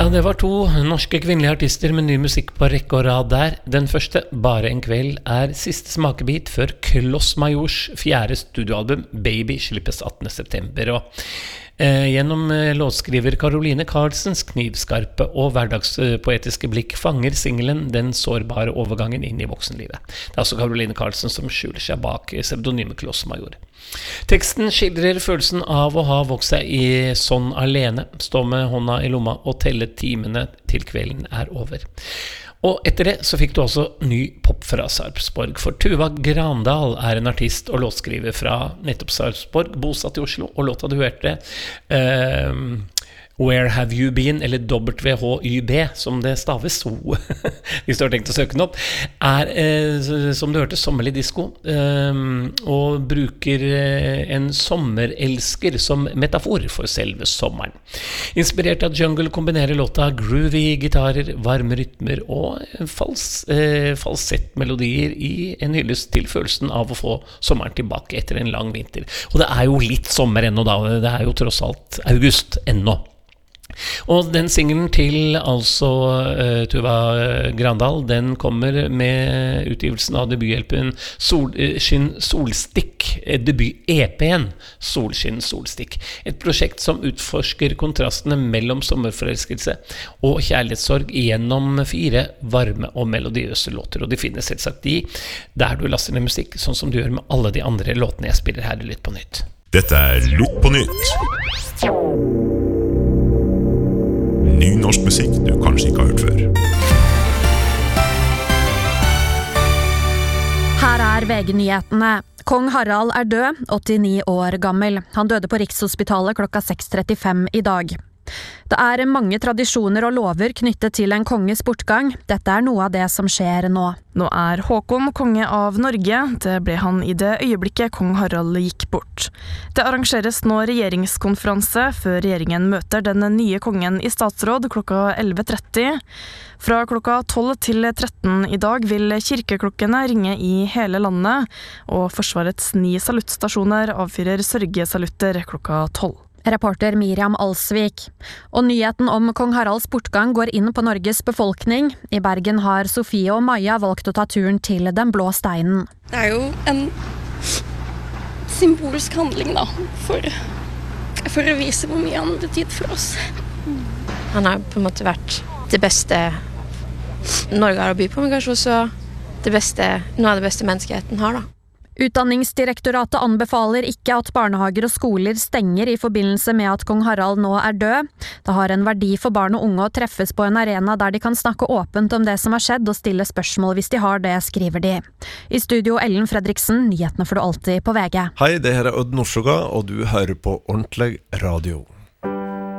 Ja, det var to norske kvinnelige artister med ny musikk på rekke og rad der. Den første, Bare en kveld, siste smakebit før Kloss Majors 4. studioalbum Baby slippes 18. september. Og gjennom låtskriver Caroline Karlsens knivskarpe og hverdagspoetiske blikk fanger singelen den sårbare overgangen inn i voksenlivet. Det altså Caroline Karlsen som skjuler seg bak pseudonymet Kloss Major. Teksten skildrer følelsen av å ha vokst seg i sånn alene, stå med hånda i lomma og telle timene til kvelden over. Og etter det så fikk du også ny pop fra Sarpsborg, for Tuva Grandal en artist og låtskriver fra nettopp Sarpsborg, bosatt i Oslo, og låta du hørte Where Have You Been, eller WHYB, som det staves, hvis du har tenkt å søke den opp, som du hørte, sommerlig disco, og bruker en sommerelsker som metafor for selve sommeren. Inspirert av jungle kombinerer låta groovy gitarer, varme rytmer og falsettmelodier i en hyllest til følelsen av å få sommeren tilbake etter en lang vinter. Og det jo litt sommer ennå da, det jo tross alt august ennå. Og den singelen til altså Tuva Grandal, den kommer med utgivelsen av debuthjelpen Solskinn Solstikk, debut-EP-en Solskinn Solstikk, et prosjekt som utforsker kontrastene mellom sommerforelskelse og kjærlighetssorg gjennom 4 varme og melodiøse låter, og de finnes selvsagt der du laster ned musikk, sånn som du gjør med alle de andre låtene jeg spiller her i Lytt på nytt. Dette Lytt på nytt. Ny norsk musikk du kanskje ikke har hørt før. Her VG-nyhetene. Kong Harald død, 89 år gammel. Han døde på Rikshospitalet klokka 6:35 i dag. Det mange tradisjoner og lover knyttet til en konges bortgang. Dette noe av det som skjer nå. Nå Håkon konge av Norge. Det ble han i det øyeblikket kong Harald gikk bort. Det arrangeres nå regjeringskonferanse før regjeringen møter den nye kongen i statsråd klokka 11:30. Fra klokka 12 til 13 i dag vil kirkeklokkene ringe i hele landet, og Forsvarets 9 saluttstasjoner avfyrer sørgesalutter klokka 12. Reporter Miriam Alsvik. Og nyheten om kong Haralds bortgang går inn på Norges befolkning. I Bergen har Sofie og Maja valgt å ta turen til Den blå steinen. Det jo en symbolsk handling da, for å vise hvor mye han betydde for oss. Han har på en måte vært det beste Norge har å by på, men kanskje også noe av det beste menneskeheten har da. Utdanningsdirektoratet anbefaler ikke at barnehager og skoler stenger i forbindelse med at kong Harald nå død. Det har en verdi for barn og unge å treffes på en arena der de kan snakke åpent om det som har skjedd og stille spørsmål hvis de har det, skriver de. I studio Ellen Fredriksen, nyhetene får du alltid på VG. Hei, det Odd Norsoga, og du hører på Ordentlig Radio.